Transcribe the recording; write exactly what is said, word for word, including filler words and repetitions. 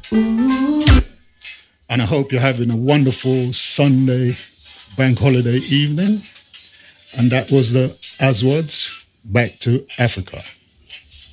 And I hope you're having a wonderful Sunday bank holiday evening. And that was the Aswads, Back to Africa.